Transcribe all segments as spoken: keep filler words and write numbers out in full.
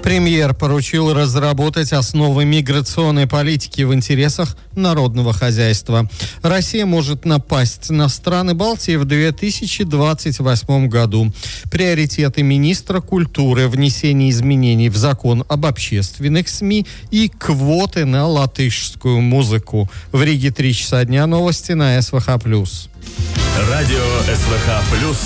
Премьер поручил разработать основы миграционной политики в интересах народного хозяйства. Россия может напасть на страны Балтии в две тысячи двадцать восьмом году. Приоритеты министра культуры: внесение изменений в закон об общественных СМИ и квоты на латышскую музыку. В Риге три часа дня, новости на СВХ плюс. Радио СВХ плюс.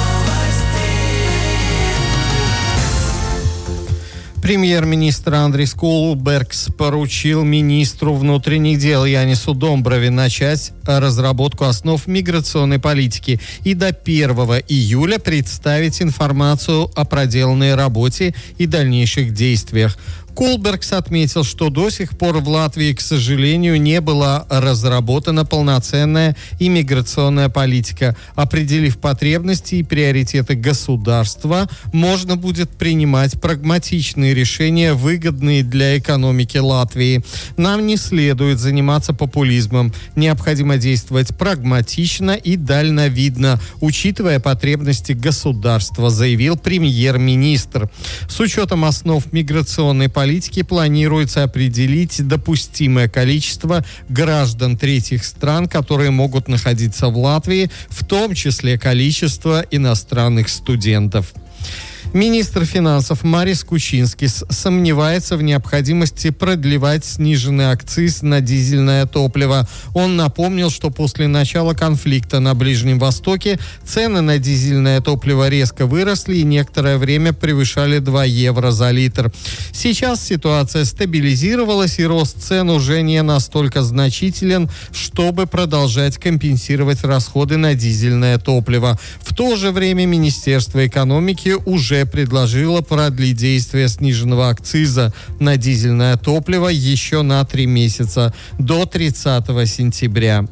Премьер-министр Андрис Кулбергс поручил министру внутренних дел Янису Домброве начать разработку основ миграционной политики и до первого июля представить информацию о проделанной работе и дальнейших действиях. Кулбергс отметил, что до сих пор в Латвии, к сожалению, не была разработана полноценная иммиграционная политика. Определив потребности и приоритеты государства, можно будет принимать прагматичные решения, выгодные для экономики Латвии. Нам не следует заниматься популизмом. Необходимо действовать прагматично и дальновидно, учитывая потребности государства, заявил премьер-министр. С учетом основ миграционной политики политики планируется определить допустимое количество граждан третьих стран, которые могут находиться в Латвии, в том числе количество иностранных студентов. Министр финансов Марис Кучинскис сомневается в необходимости продлевать сниженный акциз на дизельное топливо. Он напомнил, что после начала конфликта на Ближнем Востоке цены на дизельное топливо резко выросли и некоторое время превышали два евро за литр. Сейчас ситуация стабилизировалась, и рост цен уже не настолько значителен, чтобы продолжать компенсировать расходы на дизельное топливо. В то же время Министерство экономики уже предложила продлить действие сниженного акциза на дизельное топливо еще на три месяца, до тридцатого сентября.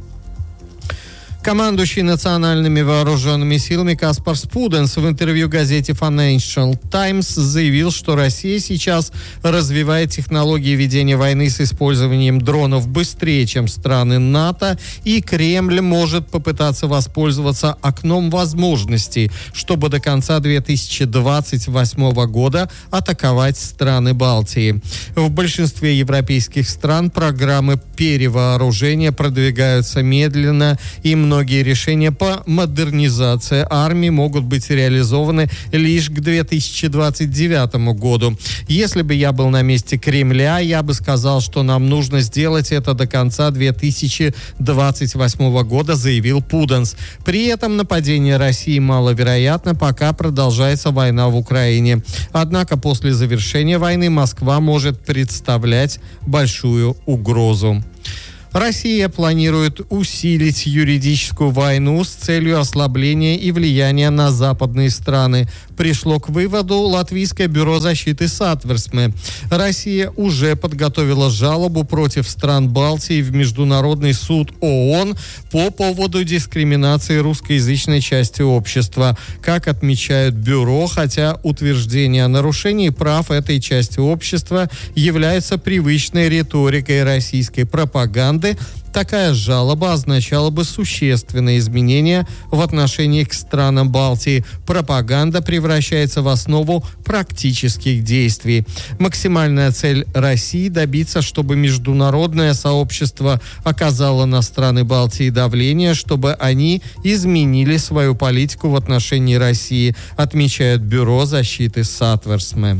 Командующий национальными вооруженными силами Каспар Спуденс в интервью газете Financial Times заявил, что Россия сейчас развивает технологии ведения войны с использованием дронов быстрее, чем страны НАТО, и Кремль может попытаться воспользоваться окном возможностей, чтобы до конца две тысячи двадцать восьмого года атаковать страны Балтии. В большинстве европейских стран программы перевооружения продвигаются медленно, и многие решения по модернизации армии могут быть реализованы лишь к две тысячи двадцать девятому году. Если бы я был на месте Кремля, я бы сказал, что нам нужно сделать это до конца две тысячи двадцать восьмого года, заявил Пуденс. При этом нападение России маловероятно, пока продолжается война в Украине. Однако после завершения войны Москва может представлять большую угрозу. Россия планирует усилить юридическую войну с целью ослабления и влияния на западные страны. Пришло к выводу Латвийское бюро защиты Сатверсме. Россия уже подготовила жалобу против стран Балтии в Международный суд ООН по поводу дискриминации русскоязычной части общества. Как отмечают бюро, хотя утверждение о нарушении прав этой части общества является привычной риторикой российской пропаганды, такая жалоба означала бы существенные изменения в отношении к странам Балтии. Пропаганда превращается в основу практических действий. Максимальная цель России – добиться, чтобы международное сообщество оказало на страны Балтии давление, чтобы они изменили свою политику в отношении России, отмечает Бюро защиты Сатверсме.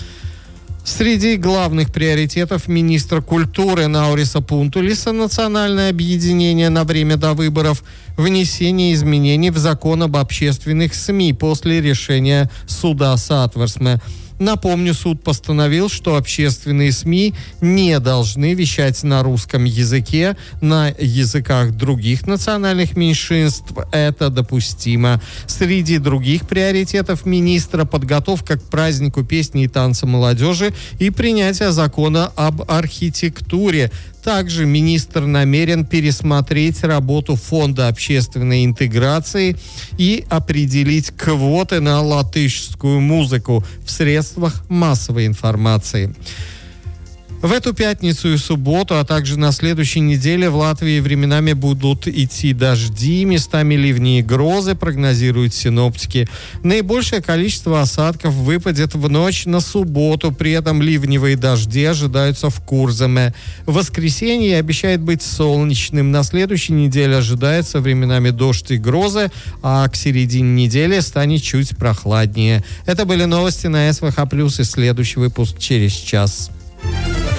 Среди главных приоритетов министра культуры Науриса Пунтулиса национальное объединение на время до выборов, внесение изменений в закон об общественных СМИ после решения суда Сатверсме. Напомню, суд постановил, что общественные СМИ не должны вещать на русском языке, на языках других национальных меньшинств. Это допустимо. Среди других приоритетов министра подготовка к празднику песни и танца молодежи и принятие закона об архитектуре. Также министр намерен пересмотреть работу Фонда общественной интеграции и определить квоты на латышскую музыку в средствах массовой информации. В эту пятницу и субботу, а также на следующей неделе в Латвии временами будут идти дожди, местами ливни и грозы, прогнозируют синоптики. Наибольшее количество осадков выпадет в ночь на субботу, при этом ливневые дожди ожидаются в Курзаме. В воскресенье обещает быть солнечным. На следующей неделе ожидается временами дождь и грозы, а к середине недели станет чуть прохладнее. Это были новости на СВХ+, и следующий выпуск через час.